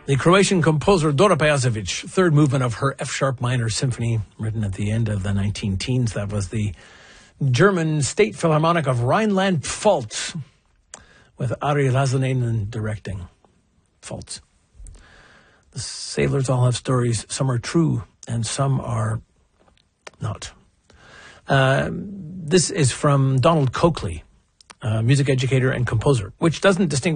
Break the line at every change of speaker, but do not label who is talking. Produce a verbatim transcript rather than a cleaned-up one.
The Croatian composer Dora Pejacevic, third movement of her F-sharp minor symphony, written at the end of the nineteen teens. That was the German State Philharmonic of Rhineland-Pfalz, with Ari Lasanen directing. Pfalz. The sailors all have stories. Some are true, and some are not. Uh, this is from Donald Coakley, a music educator and composer, which doesn't distinguish